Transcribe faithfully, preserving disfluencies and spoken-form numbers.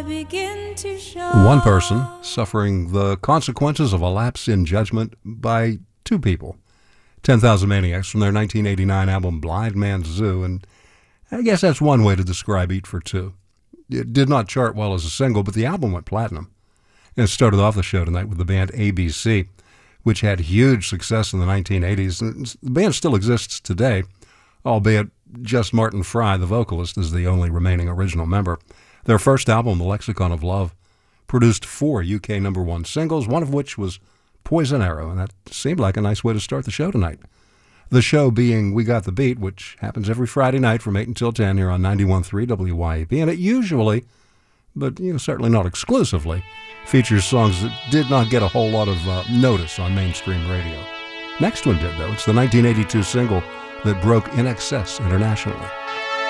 I begin to show. One person suffering the consequences of a lapse in judgment by two people. ten thousand Maniacs from their nineteen eighty-nine album Blind Man's Zoo, and I guess that's one way to describe Eat for Two. It did not chart well as a single, but the album went platinum. And it started off the show tonight with the band A B C, which had huge success in the nineteen eighties. And the band still exists today, albeit just Martin Fry, the vocalist, is the only remaining original member. Their first album, The Lexicon of Love, produced four U K number one singles, one of which was Poison Arrow, and that seemed like a nice way to start the show tonight. The show being We Got the Beat, which happens every Friday night from eight until ten here on ninety-one point three W Y A P, and it usually, but you know certainly not exclusively, features songs that did not get a whole lot of uh, notice on mainstream radio. Next one did, though. It's the nineteen eighty-two single that broke In Excess internationally.